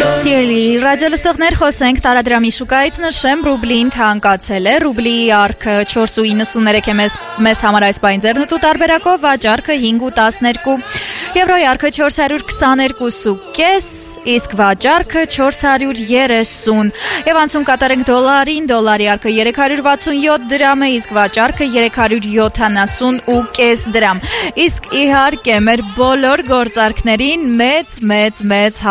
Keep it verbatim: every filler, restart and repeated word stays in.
Սիրելի ռադիոլսողներ, խոսենք տարադրամի շուկայից, նշեմ, ռուբլին թանկացել է, ռուբլի արքը չորս ու իննսուններեք է մեզ, մեզ համար այս պայն ձեռնտու տարբերակով, վաճառքը հինգ ու տասներկու, եվրոյի արքը չորս հարյուր քսաներկու ու կես, իսկ վաճառքը չորս հարյուր երեսուն, և անցում կատարենք դոլարին, դոլարի արքը երեք հարյուր վաթսունյոթ դրամ է, իսկ վաճառքը երեք հարյուր յոթանասուն ու կես դրամ, իսկ իհարկե մեր բոլոր գործարքներին մեծ, մեծ, մեծ